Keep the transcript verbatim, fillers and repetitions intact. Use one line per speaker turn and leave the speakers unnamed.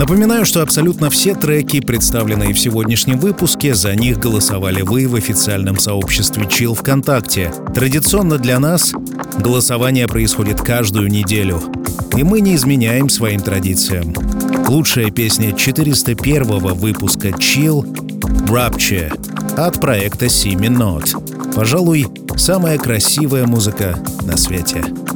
Напоминаю, что абсолютно все треки, представленные в сегодняшнем выпуске, за них голосовали вы в официальном сообществе Chill ВКонтакте. Традиционно для нас голосование происходит каждую неделю, и мы не изменяем своим традициям. Лучшая песня четыреста первого выпуска Chill — Rapture от проекта Simi Not. Пожалуй, самая красивая музыка на свете.